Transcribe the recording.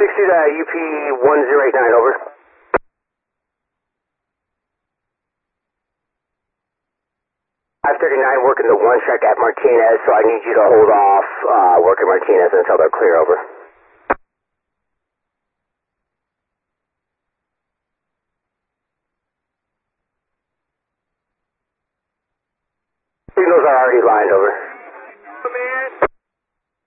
to UP 1089, over. 539 working the one track at Martinez, so I need you to hold off working Martinez until they're clear, over. Signals are already lined, over.